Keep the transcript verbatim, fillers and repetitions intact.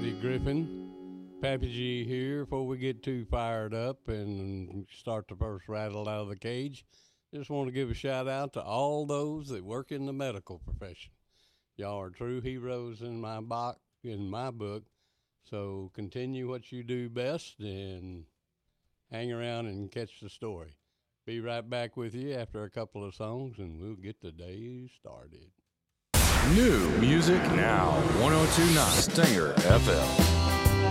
Patty Griffin. Pappy G here. Before we get too fired up and start the first rattle out of the cage, just want to give a shout out to all those that work in the medical profession. Y'all are true heroes in my box, in my book. So continue what you do best and hang around and catch the story. Be right back with you after a couple of songs, and we'll get the day started. New music now. ten twenty-nine Stinger F M.